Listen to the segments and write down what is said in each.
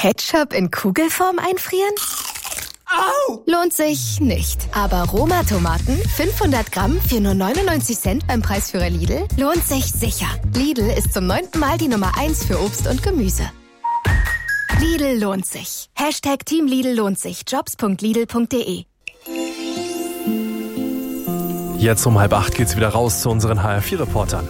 Ketchup in Kugelform einfrieren? Au! Lohnt sich nicht. Aber Roma-Tomaten, 500 Gramm für nur 99 Cent beim Preisführer Lidl, lohnt sich sicher. Lidl ist zum 9. Mal die Nummer 1 für Obst und Gemüse. Lidl lohnt sich. #Team Lidl lohnt sich. Jobs.lidl.de. Jetzt um 7:30 geht's wieder raus zu unseren HR4-Reportern.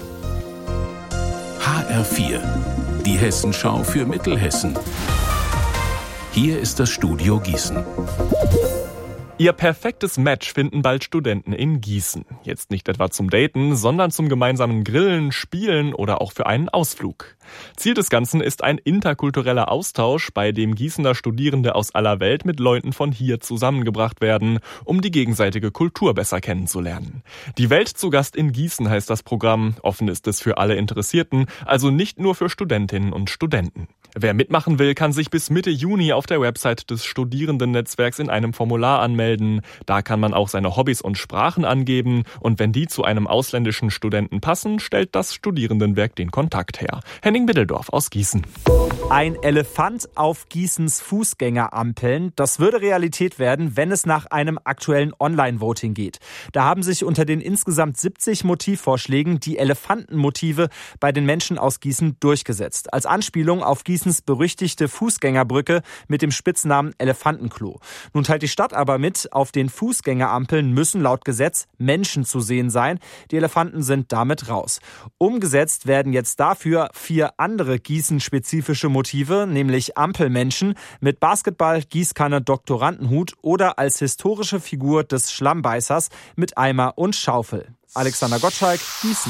HR4, die Hessenschau für Mittelhessen. Hier ist das Studio Gießen. Ihr perfektes Match finden bald Studenten in Gießen. Jetzt nicht etwa zum Daten, sondern zum gemeinsamen Grillen, Spielen oder auch für einen Ausflug. Ziel des Ganzen ist ein interkultureller Austausch, bei dem Gießener Studierende aus aller Welt mit Leuten von hier zusammengebracht werden, um die gegenseitige Kultur besser kennenzulernen. Die Welt zu Gast in Gießen heißt das Programm. Offen ist es für alle Interessierten, also nicht nur für Studentinnen und Studenten. Wer mitmachen will, kann sich bis Mitte Juni auf der Website des Studierendennetzwerks in einem Formular anmelden. Da kann man auch seine Hobbys und Sprachen angeben. Und wenn die zu einem ausländischen Studenten passen, stellt das Studierendenwerk den Kontakt her. Henning Middeldorf aus Gießen. Ein Elefant auf Gießens Fußgängerampeln, das würde Realität werden, wenn es nach einem aktuellen Online-Voting geht. Da haben sich unter den insgesamt 70 Motivvorschlägen die Elefantenmotive bei den Menschen aus Gießen durchgesetzt. Als Anspielung auf Gießens berüchtigte Fußgängerbrücke mit dem Spitznamen Elefantenklo. Nun teilt die Stadt aber mit, auf den Fußgängerampeln müssen laut Gesetz Menschen zu sehen sein. Die Elefanten sind damit raus. Umgesetzt werden jetzt dafür 4 andere Gießen-spezifische Motive, nämlich Ampelmenschen mit Basketball, Gießkanne, Doktorandenhut oder als historische Figur des Schlammbeißers mit Eimer und Schaufel. Alexander Gottschalk, Gießen.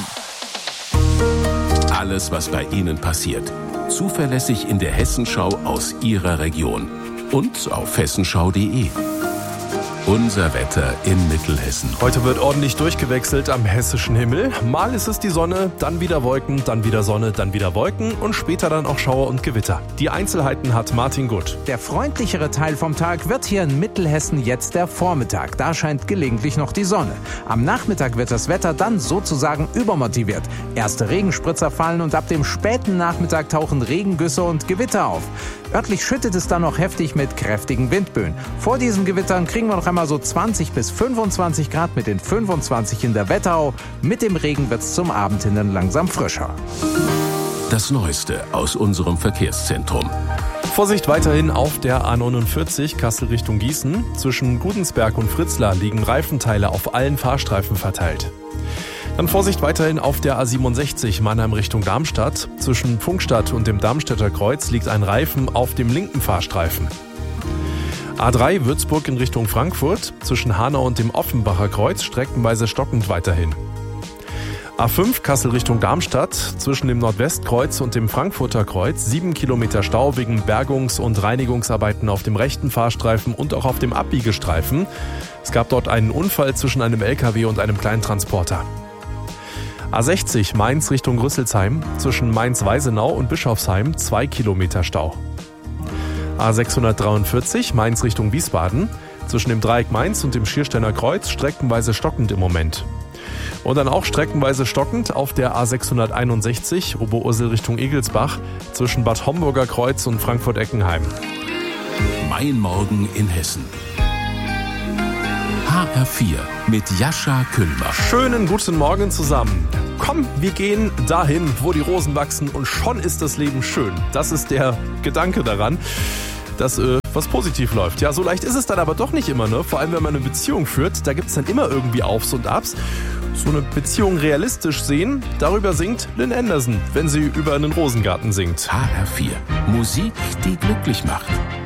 Alles, was bei Ihnen passiert. Zuverlässig in der Hessenschau aus Ihrer Region. Und auf hessenschau.de. Unser Wetter in Mittelhessen. Heute wird ordentlich durchgewechselt am hessischen Himmel. Mal ist es die Sonne, dann wieder Wolken, dann wieder Sonne, dann wieder Wolken und später dann auch Schauer und Gewitter. Die Einzelheiten hat Martin Gutt. Der freundlichere Teil vom Tag wird hier in Mittelhessen jetzt der Vormittag. Da scheint gelegentlich noch die Sonne. Am Nachmittag wird das Wetter dann sozusagen übermotiviert. Erste Regenspritzer fallen und ab dem späten Nachmittag tauchen Regengüsse und Gewitter auf. Örtlich schüttet es dann noch heftig mit kräftigen Windböen. Vor diesen Gewittern kriegen wir noch einmal so 20 bis 25 Grad mit den 25 in der Wetterau. Mit dem Regen wird's zum Abend hin dann langsam frischer. Das Neueste aus unserem Verkehrszentrum. Vorsicht weiterhin auf der A49 Kassel Richtung Gießen. Zwischen Gudensberg und Fritzlar liegen Reifenteile auf allen Fahrstreifen verteilt. Dann Vorsicht weiterhin auf der A67 Mannheim Richtung Darmstadt. Zwischen Pfungstadt und dem Darmstädter Kreuz liegt ein Reifen auf dem linken Fahrstreifen. A3 Würzburg in Richtung Frankfurt. Zwischen Hanau und dem Offenbacher Kreuz streckenweise stockend weiterhin. A5 Kassel Richtung Darmstadt. Zwischen dem Nordwestkreuz und dem Frankfurter Kreuz 7 Kilometer Stau wegen Bergungs- und Reinigungsarbeiten auf dem rechten Fahrstreifen und auch auf dem Abbiegestreifen. Es gab dort einen Unfall zwischen einem LKW und einem Kleintransporter. A60 Mainz Richtung Rüsselsheim, zwischen Mainz-Weisenau und Bischofsheim 2 Kilometer Stau. A643 Mainz Richtung Wiesbaden, zwischen dem Dreieck Mainz und dem Schiersteiner Kreuz streckenweise stockend im Moment. Und dann auch streckenweise stockend auf der A661 Oberursel Richtung Egelsbach, zwischen Bad Homburger Kreuz und Frankfurt-Eckenheim. Mein Morgen in Hessen. HR4 mit Jascha Kühlbach. Schönen guten Morgen zusammen. Komm, wir gehen dahin, wo die Rosen wachsen und schon ist das Leben schön. Das ist der Gedanke daran, dass was positiv läuft. Ja, so leicht ist es dann aber doch nicht immer, ne? Vor allem, wenn man eine Beziehung führt, da gibt es dann immer irgendwie Aufs und Abs. So eine Beziehung realistisch sehen, darüber singt Lynn Anderson, wenn sie über einen Rosengarten singt. HR4, Musik, die glücklich macht.